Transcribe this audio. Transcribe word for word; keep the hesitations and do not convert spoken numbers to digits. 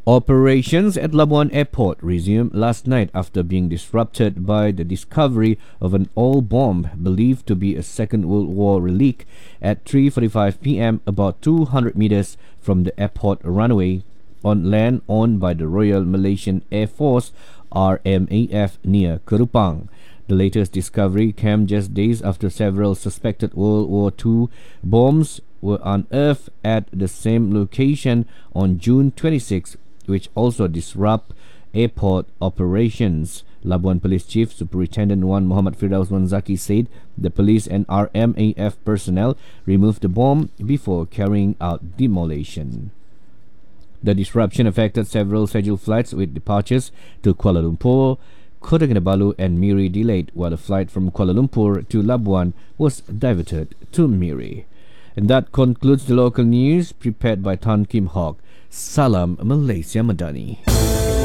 Operations at Labuan Airport resumed last night after being disrupted by the discovery of an oil bomb believed to be a Second World War relic at three forty-five p m about two hundred meters from the airport runway on land owned by the Royal Malaysian Air Force R M A F near Kerupang. The latest discovery came just days after several suspected World War Two bombs were unearthed at the same location on June twenty-sixth, which also disrupt airport operations. Labuan Police Chief Superintendent one Muhammad Firdaus Wanzaki said the police and R M A F personnel removed the bomb before carrying out demolition. The disruption affected several scheduled flights with departures to Kuala Lumpur, Kota Kinabalu and Miri delayed, while a flight from Kuala Lumpur to Labuan was diverted to Miri. And that concludes the local news prepared by Tan Kim Hok. Salam Malaysia Madani.